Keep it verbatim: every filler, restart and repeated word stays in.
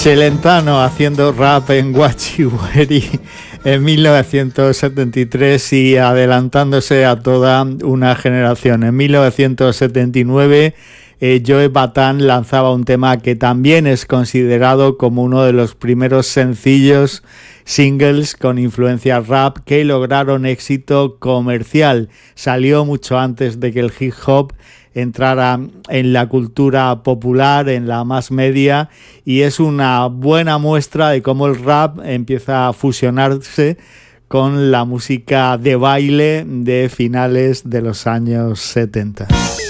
Celentano haciendo rap en Guachihueri en mil novecientos setenta y tres y adelantándose a toda una generación. En mil novecientos setenta y nueve eh, Joe Bataan lanzaba un tema que también es considerado como uno de los primeros sencillos singles con influencia rap que lograron éxito comercial. Salió mucho antes de que el hip hop entrara en la cultura popular, en la más media, y es una buena muestra de cómo el rap empieza a fusionarse con la música de baile de finales de los años setenta.